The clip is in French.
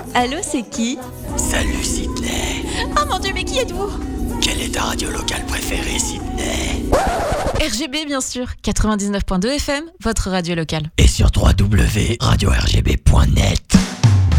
Allô, c'est qui? Salut Sydney. Oh mon Dieu, mais qui êtes-vous? Quelle est ta radio locale préférée, Sydney? RGB, bien sûr. 99.2 FM, votre radio locale. Et sur www.radiorgb.net.